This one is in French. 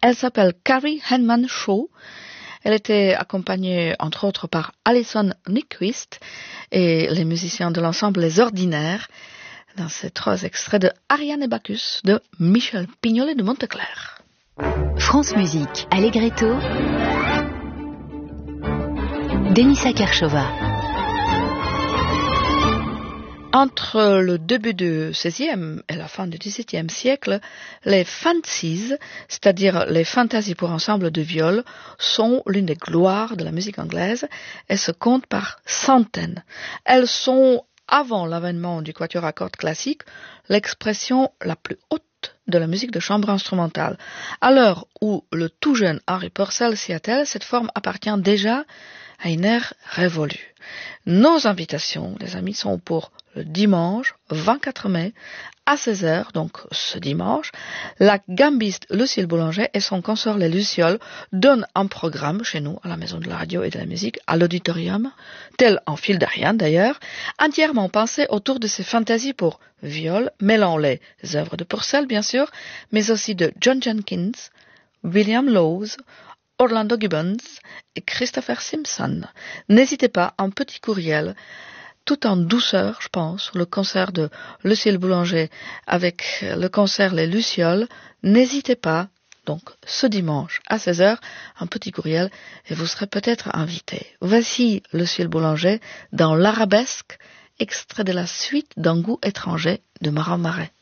Elle s'appelle Carrie Henman Shaw. Elle était accompagnée, entre autres, par Alison Nyquist et les musiciens de l'ensemble Les Ordinaires dans ces 3 extraits de Ariane et Bacchus de Michel Pignolet de Monteclair. France Musique, Allegretto, Denisa Kershova. Entre le début du XVIe et la fin du XVIIe siècle, les fancies, c'est-à-dire les fantasies pour ensemble de viol, sont l'une des gloires de la musique anglaise et se comptent par centaines. Elles sont, avant l'avènement du quatuor à cordes classique, l'expression la plus haute de la musique de chambre instrumentale. À l'heure où le tout jeune Harry Purcell s'y attelle, cette forme appartient déjà à une ère révolue. Nos invitations, les amis, sont pour le dimanche 24 mai à 16h, donc ce dimanche. La gambiste Lucille Boulanger et son consort les Lucioles donnent un programme chez nous, à la Maison de la Radio et de la Musique, à l'auditorium, tel un fil d'Ariane d'ailleurs, entièrement pensé autour de ces fantasies pour viol, mêlant les œuvres de Purcell bien sûr, mais aussi de John Jenkins, William Lowes, Orlando Gibbons et Christopher Simpson. N'hésitez pas, un petit courriel, tout en douceur, je pense, le concert de Lucille Boulanger avec le concert Les Lucioles. N'hésitez pas, donc ce dimanche à 16h, un petit courriel et vous serez peut-être invité. Voici Lucille Boulanger dans l'Arabesque, extrait de la suite d'un goût étranger de Marin Marais.